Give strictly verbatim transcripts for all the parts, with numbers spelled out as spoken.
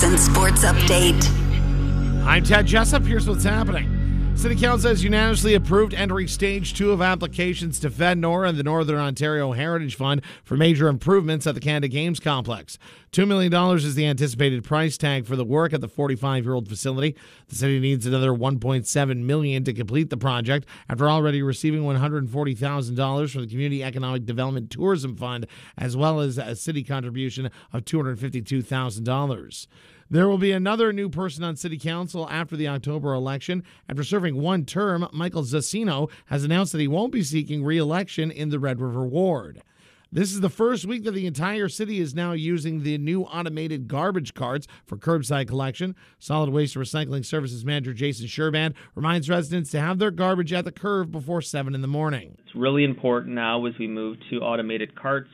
Jessup Sports Update. I'm Ted Jessup. Here's what's happening. City Council has unanimously approved entering Stage two of applications to FedNor and the Northern Ontario Heritage Fund for major improvements at the Canada Games Complex. two million dollars is the anticipated price tag for the work at the forty-five-year-old facility. The city needs another one point seven million dollars to complete the project after already receiving one hundred forty thousand dollars from the Community Economic Development Tourism Fund, as well as a city contribution of two hundred fifty-two thousand dollars. There will be another new person on City Council after the October election. After serving one term, Michael Zassino has announced that he won't be seeking re-election in the Red River Ward. This is the first week that the entire city is now using the new automated garbage carts for curbside collection. Solid Waste Recycling Services Manager Jason Sherband reminds residents to have their garbage at the curb before seven in the morning. It's really important now as we move to automated carts.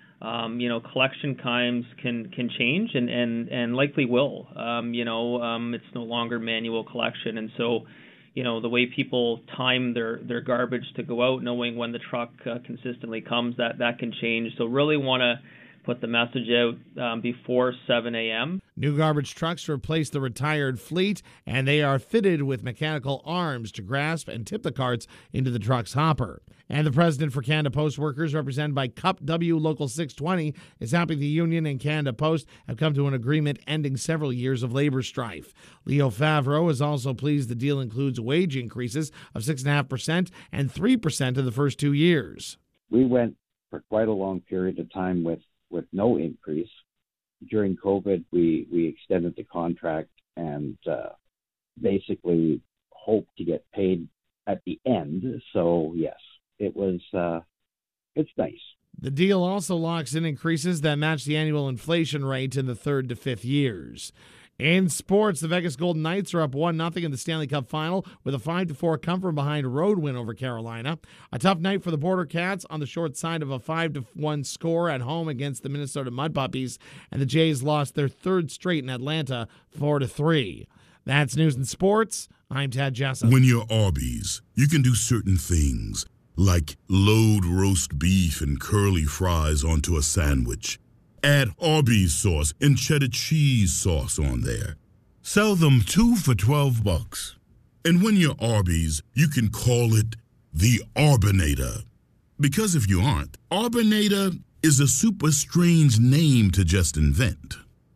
Um, you know, collection times can, can change and, and, and likely will. Um, you know, um, it's no longer manual collection. And so, you know, the way people time their, their garbage to go out, knowing when the truck uh, consistently comes, that, that can change. So really want to put the message out um, before seven a.m. New garbage trucks replace the retired fleet, and they are fitted with mechanical arms to grasp and tip the carts into the truck's hopper. And the president for Canada Post Workers, represented by C U P W Local six twenty, is happy the union and Canada Post have come to an agreement ending several years of labor strife. Leo Favreau is also pleased the deal includes wage increases of six point five percent and three percent in the first two years. We went for quite a long period of time with with no increase. During COVID, we, we extended the contract and uh, basically hoped to get paid at the end. So, yes, it was, uh, it's nice. The deal also locks in increases that match the annual inflation rate in the third to fifth years. In sports, the Vegas Golden Knights are up one nothing in the Stanley Cup Final with a five to four come-from-behind road win over Carolina. A tough night for the Border Cats on the short side of a five to one score at home against the Minnesota Mud Puppies, and the Jays lost their third straight in Atlanta four to three. That's news in sports. I'm Ted Jessup. When you're Arby's, you can do certain things, like load roast beef and curly fries onto a sandwich. Add Arby's sauce and cheddar cheese sauce on there. Sell them two for twelve bucks. And when you're Arby's, you can call it the Arbinator. Because if you aren't, Arbinator is a super strange name to just invent.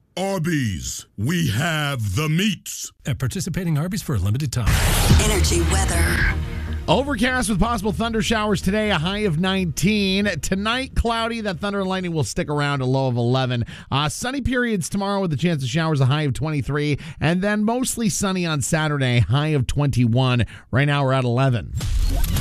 Arby's, we have the meats. At participating Arby's for a limited time. Energy weather. Overcast with possible thunder showers today, a high of nineteen. Tonight, cloudy. That thunder and lightning will stick around, a low of eleven. Uh, sunny periods tomorrow with a chance of showers, a high of twenty-three. And then mostly sunny on Saturday, high of twenty-one. Right now we're at eleven.